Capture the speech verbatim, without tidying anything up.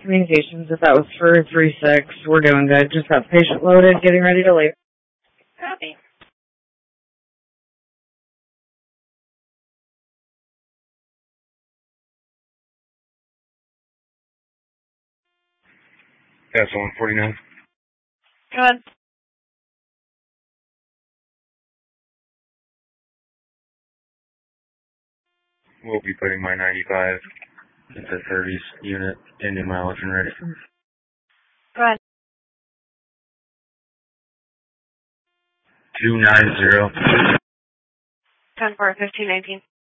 communications. If that was for three six, we're doing good. Just got the patient loaded, getting ready to leave. Copy. That's one forty-nine. Go ahead. We'll be putting my ninety-five into thirties unit into mileage and ready. Go ahead. two nine zero. ten four, fifteen nineteen.